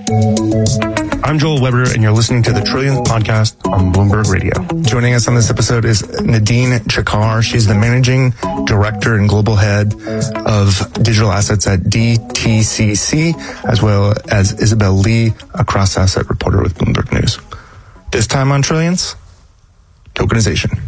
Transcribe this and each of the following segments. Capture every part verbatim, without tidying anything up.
I'm Joel Weber, and you're listening to the Trillions Podcast on Bloomberg Radio. Joining us on this episode is Nadine Chakar. She's the Managing Director and Global Head of Digital Assets at D T C C, as well as Isabel Lee, a cross-asset reporter with Bloomberg News. This time on Trillions, tokenization.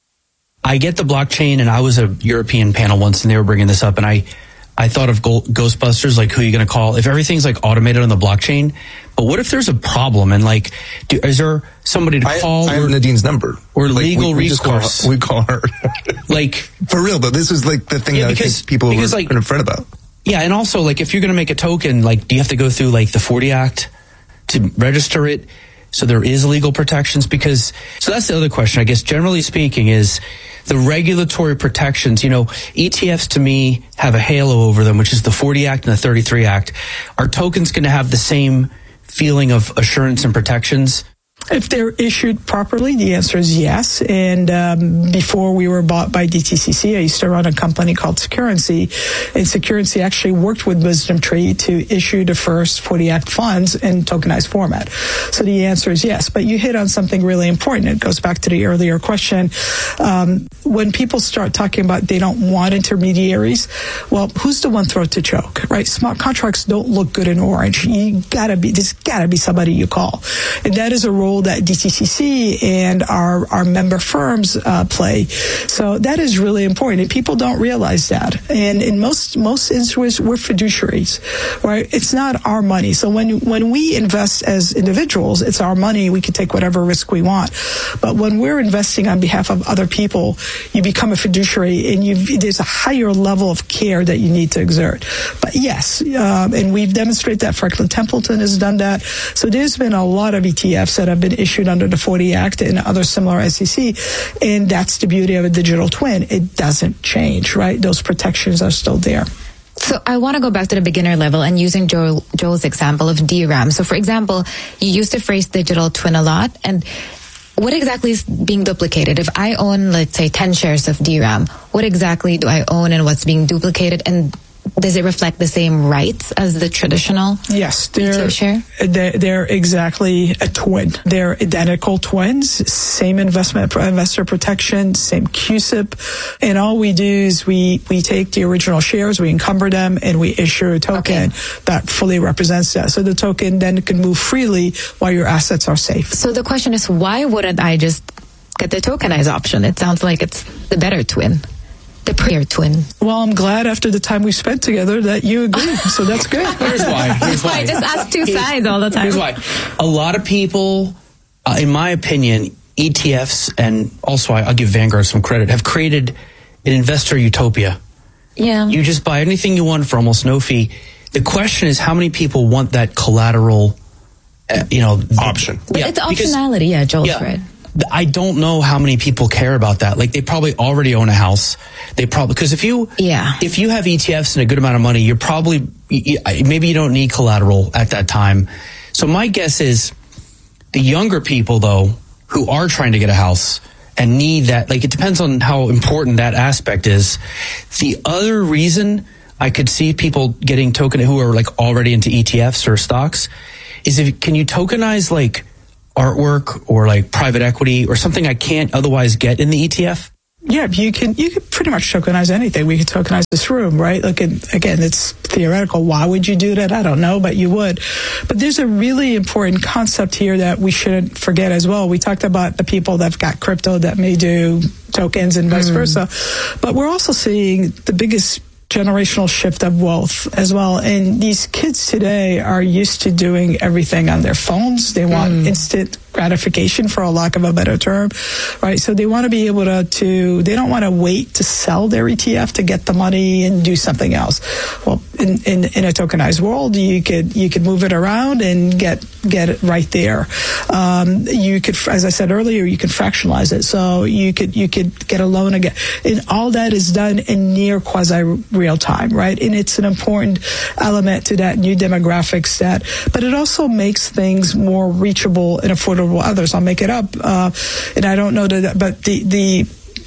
I get the blockchain, and I was a European panel once, and they were bringing this up, and I, I thought of Go- Ghostbusters, like who are you going to call? If everything's like automated on the blockchain, but what if there's a problem, and like, do, is there somebody to I, call? I have or, Nadine's number. Or like, legal we, we recourse. Call, we call her. Like, for real, though, this is like the thing yeah, that because, I think people because, were like, kind of fret about. Yeah, and also, like, if you're going to make a token, like, do you have to go through, like, the forty Act to register it? So there is legal protections because, so that's the other question, I guess, generally speaking, is the regulatory protections. You know, E T Fs to me have a halo over them, which is the forty Act and the thirty-three Act. Are tokens going to have the same feeling of assurance and protections? If they're issued properly, the answer is yes. And um, before we were bought by D T C C, I used to run a company called Securency. And Securency actually worked with WisdomTree to issue the first forty Act funds in tokenized format. So the answer is yes. But you hit on something really important. It goes back to the earlier question. Um, when people start talking about they don't want intermediaries, well, who's the one throat to choke, right? Smart contracts don't look good in orange. You gotta be, there's gotta be somebody you call. And that is a role that D T C C and our, our member firms uh, play. So that is really important, and people don't realize that. And in most most instances, we're fiduciaries, right? It's not our money. So when when we invest as individuals, it's our money. We can take whatever risk we want. But when we're investing on behalf of other people, you become a fiduciary, and you there's a higher level of care that you need to exert. But yes, um, and we've demonstrated that. Franklin Templeton has done that. So there's been a lot of E T Fs that have been issued under the forty Act and other similar S E C, and that's the beauty of a digital twin. It doesn't change, right? Those protections are still there. So I want to go back to the beginner level and using Joel, Joel's example of D RAM. So for example, you use the phrase digital twin a lot, and what exactly is being duplicated? If I own, let's say, ten shares of D RAM, what exactly do I own and what's being duplicated? And does it reflect the same rights as the traditional? Yes, they're, share? they're, they're exactly a twin. They're identical twins, same investment investor protection, same Q S I P. And all we do is we, we take the original shares, we encumber them, and we issue a token okay. that fully represents that. So the token then can move freely while your assets are safe. So the question is, why wouldn't I just get the tokenized option? It sounds like it's the better twin. The prayer twin. Well, I'm glad after the time we spent together that you agree. So that's good. Here's why. Here's why. I just ask two sides all the time. Here's why. A lot of people, uh, in my opinion, E T Fs, and also I, I'll give Vanguard some credit, have created an investor utopia. Yeah. You just buy anything you want for almost no fee. The question is how many people want that collateral, uh, you know, option. But yeah, it's optionality. Yeah, Joel's yeah, right. I don't know how many people care about that. Like they probably already own a house. They probably, because if you, yeah. if you have E T Fs and a good amount of money, you're probably, maybe you don't need collateral at that time. So my guess is the younger people though, who are trying to get a house and need that, like it depends on how important that aspect is. The other reason I could see people getting token who are like already into E T Fs or stocks is if, can you tokenize like artwork or like private equity or something I can't otherwise get in the E T F? Yeah, you can you can pretty much tokenize anything. We could tokenize this room, right? Like, again, it's theoretical. Why would you do that? I don't know, but you would. But there's a really important concept here that we shouldn't forget as well. We talked about the people that've got crypto that may do tokens and vice mm. versa. But we're also seeing the biggest generational shift of wealth as well. And these kids today are used to doing everything on their phones. They want mm. instant gratification, for a lack of a better term, right? So they want to be able to, to they don't want to wait to sell their E T F to get the money and do something else. Well, in, in, in a tokenized world, you could you could move it around and get get it right there. Um, you could, as I said earlier, you could fractionalize it. So you could you could get a loan again. And all that is done in near quasi real time, right? And it's an important element to that new demographics that, but it also makes things more reachable and affordable to others. I'll make it up, uh, and I don't know that, but the the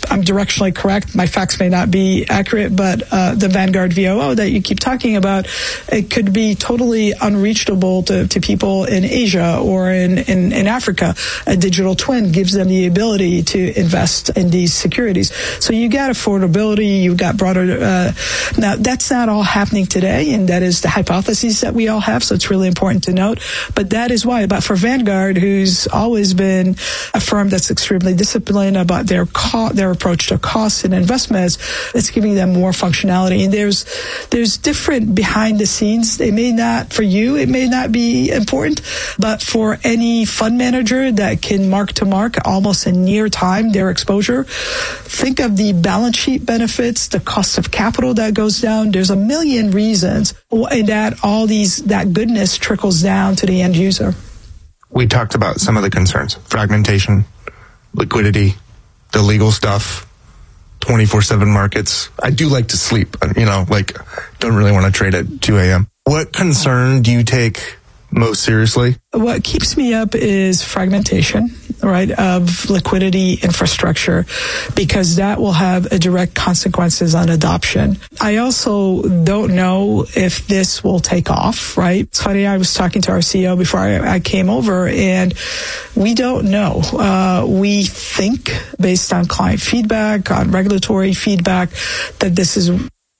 I'm directionally correct. My facts may not be accurate, but uh, the Vanguard V O O that you keep talking about, it could be totally unreachable to, to people in Asia or in, in, in Africa. A digital twin gives them the ability to invest in these securities. So you got affordability, you've got broader, uh, now that's not all happening today, and that is the hypothesis that we all have, so it's really important to note. But that is why, but for Vanguard, who's always been a firm that's extremely disciplined about their co- their approach to costs and investments, it's giving them more functionality. And there's there's different behind the scenes. It may not, for you, it may not be important, but for any fund manager that can mark to mark almost in near time their exposure, think of the balance sheet benefits, the cost of capital that goes down. There's a million reasons, and that all these that goodness trickles down to the end user. We talked about some of the concerns: fragmentation, liquidity, the legal stuff, twenty-four seven markets. I do like to sleep, you know, like don't really want to trade at two a.m. What concern do you take most seriously? What keeps me up is fragmentation, right, of liquidity infrastructure, because that will have a direct consequences on adoption. I also don't know if this will take off, right? It's funny, I was talking to our C E O before I, I came over, and we don't know. Uh, we think, based on client feedback, on regulatory feedback, that this is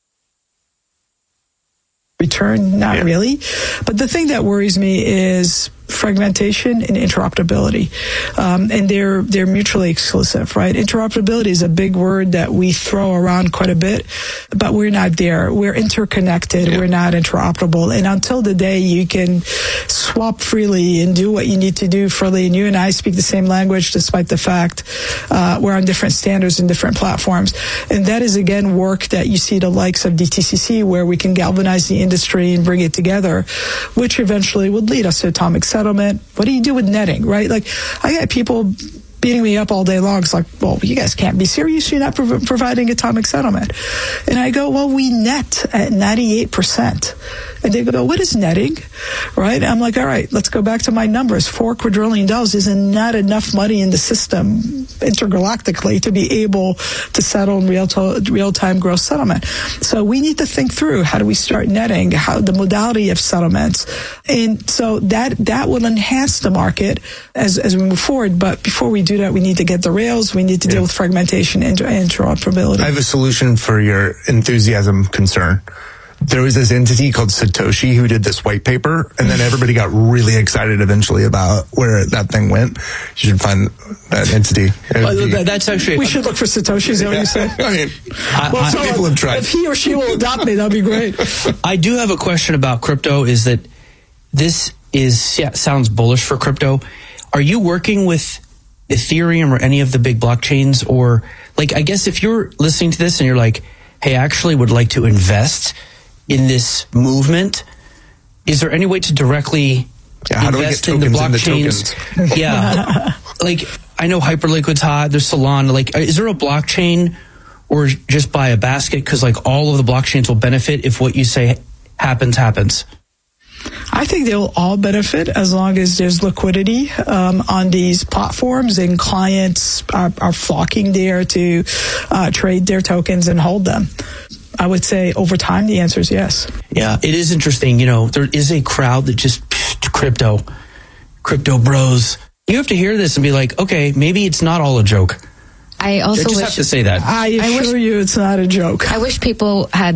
return, not yeah. really. But the thing that worries me is fragmentation and interoperability, um, and they're they're mutually exclusive, right? Interoperability is a big word that we throw around quite a bit, but we're not there. We're interconnected. Yeah. We're not interoperable. And until the day you can swap freely and do what you need to do freely, and you and I speak the same language, despite the fact uh, we're on different standards and different platforms, and that is again work that you see the likes of D T C C, where we can galvanize the industry and bring it together, which eventually would lead us to atomic settlement. What do you do with netting, right? Like, I got people beating me up all day long. It's like, well, you guys can't be serious. You're not prov- providing atomic settlement. And I go, well, we net at ninety-eight percent. And they go, what is netting? Right? I'm like, all right, let's go back to my numbers. Four quadrillion dollars is not enough money in the system intergalactically to be able to settle in real to- real-time gross settlement. So we need to think through, how do we start netting, how the modality of settlements. And so that that will enhance the market as, as we move forward. But before we do that, we need to get the rails. We need to yeah. deal with fragmentation and interoperability. I have a solution for your enthusiasm concern. There was this entity called Satoshi who did this white paper, and then everybody got really excited eventually about where that thing went. You should find that entity. Well, that's actually... We should look for Satoshi, is that what you said? I mean, I, well, I, some people have tried. If he or she will adopt me, that'd be great. I do have a question about crypto, is that this is yeah, sounds bullish for crypto. Are you working with Ethereum or any of the big blockchains? Or, like, I guess if you're listening to this and you're like, hey, I actually would like to invest in this movement, is there any way to directly yeah, how invest do we get in the blockchains? In the yeah. Like, I know Hyperliquid's hot, there's Solana. Like, is there a blockchain, or just buy a basket? Because, like, all of the blockchains will benefit if what you say happens, happens. I think they'll all benefit as long as there's liquidity um, on these platforms, and clients are, are flocking there to uh, trade their tokens and hold them. I would say over time, the answer is yes. Yeah, it is interesting. You know, there is a crowd that just pfft, crypto, crypto bros. You have to hear this and be like, okay, maybe it's not all a joke. I also I just wish, have to say that. I assure I wish, you it's not a joke. I wish people had